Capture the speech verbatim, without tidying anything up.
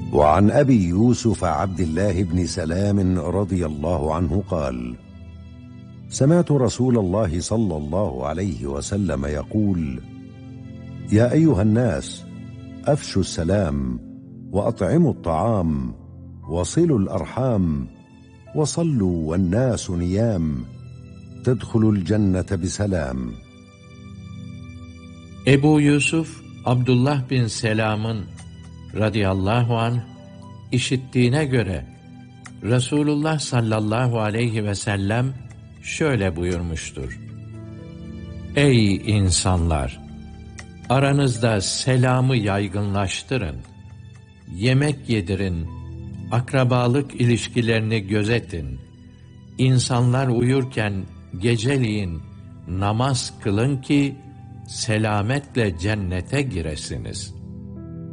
وعن أبي يوسف عبد الله بن سلام رضي الله عنه قال: سمعت رسول الله صلى الله عليه وسلم يقول: يا أيها الناس، أفشوا السلام، وأطعموا الطعام، وصلوا الأرحام، وصلوا والناس نيام، تدخلوا الجنة بسلام. Ebu Yusuf, Abdullah bin Selam'ın radıyallahu anh işittiğine göre Resulullah sallallahu aleyhi ve sellem şöyle buyurmuştur: Ey insanlar! Aranızda selamı yaygınlaştırın, yemek yedirin, akrabalık ilişkilerini gözetin, insanlar uyurken geceliğin namaz kılın ki selametle cennete giresiniz.